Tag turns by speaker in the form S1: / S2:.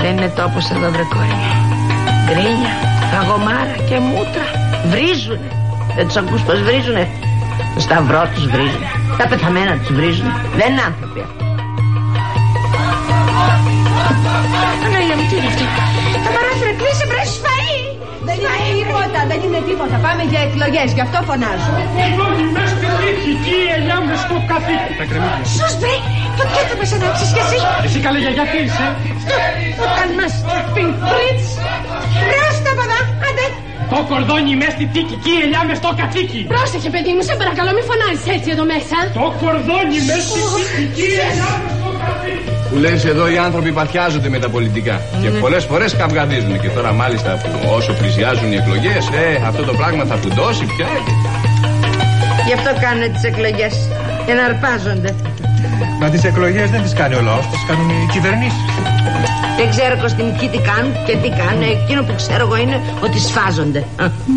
S1: Δεν είναι τόπος εδώ, βρε κόρη μου. Γκρίνια, φαγωμάρα και μούτρα. Βρίζουνε. Δεν τους ακούς πως βρίζουνε? Το σταυρό τους βρίζουνε. Τα πεθαμένα τους βρίζουνε. Δεν είναι άνθρωποι αυτοί. Αναγία μου, τι είναι αυτό? Τα παράθυρα κλείσει, βρες φαΐ.
S2: Δεν είναι τίποτα, δεν είναι τίποτα. Πάμε για εκλογές, γι' αυτό φωνάζω.
S3: Εκλογή μες στη λύκη, η ελιά μες στο καθήκη. Τα κρεμμύδια.
S2: Σως βρε, φωτιά θα μας ανάψεις κι εσύ.
S3: Εσύ καλέ γιαγιά τι είσαι?
S2: Όταν μας πει φρίτς. Βρες τα ποδά, άντε.
S3: Το κορδόνι μες στη θήκη, η ελιά μες στο καθήκη.
S4: Πρόσεχε παιδί μου, σε παρακαλώ μη φωνάζεις έτσι εδώ μέσα.
S3: Το κορδόνι μες στη θήκη, η ελιά μες στο καθήκη.
S5: Που λες εδώ οι άνθρωποι παθιάζονται με τα πολιτικά και πολλές φορές καυγαδίζουν. Και τώρα μάλιστα που όσο πλησιάζουν οι εκλογές, αυτό το πράγμα θα φουντώσει πια.
S1: Γι' αυτό κάνουν τις εκλογές, για να αρπάζονται.
S6: Μα τις εκλογές δεν τις κάνει ο λαός, τις κάνουν οι κυβερνήσεις.
S1: Δεν ξέρω Κωστή μου τι κάνουν και τι κάνουν. Εκείνο που ξέρω εγώ είναι ότι σφάζονται.